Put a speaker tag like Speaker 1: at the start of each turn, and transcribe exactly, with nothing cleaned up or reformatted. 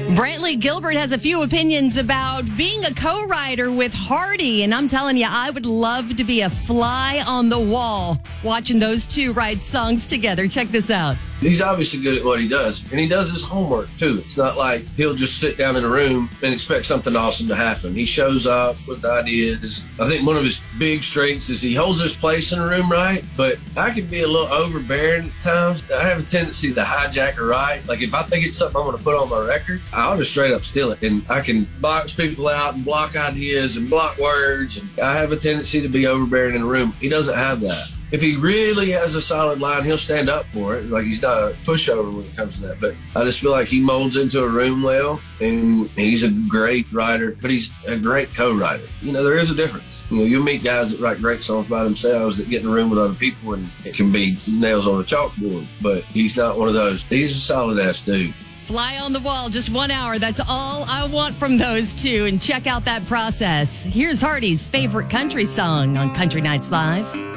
Speaker 1: Brantley Gilbert has a few opinions about being a co-writer with Hardy, and I'm telling you, I would love to be a fly on the wall watching those two write songs together. Check this out.
Speaker 2: He's obviously good at what he does, and he does his homework, too. It's not like he'll just sit down in a room and expect something awesome to happen. He shows up with ideas. I think one of his big strengths is he holds his place in the room right, but I can be a little overbearing at times. I have a tendency to hijack a ride. Like, if I think it's something I'm going to put on my record, I'll just straight up steal it, and I can box people out and block ideas and block words. And I have a tendency to be overbearing in the room. He doesn't have that. If he really has a solid line, he'll stand up for it. Like, he's not a pushover when it comes to that. But I just feel like he molds into a room well, and he's a great writer, but he's a great co-writer. You know, there is a difference. You know, you'll meet guys that write great songs by themselves that get in a room with other people, and it can be nails on a chalkboard. But he's not one of those. He's a solid-ass dude.
Speaker 1: Fly on the wall, just one hour. That's all I want from those two. And check out that process. Here's Hardy's favorite country song on Country Nights Live.